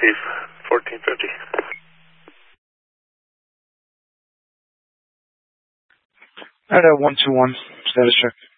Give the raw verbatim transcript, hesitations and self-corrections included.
receive fourteen fifty. At one two one, status check.